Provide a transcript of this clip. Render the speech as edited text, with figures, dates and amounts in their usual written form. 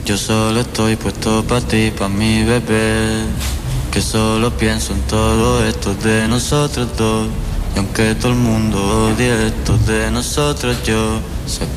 Yo solo estoy puesto pa' ti, pa' mi bebé. Que solo pienso en todo esto de nosotros dos. Y aunque todo el mundo odie esto de nosotros, yo sé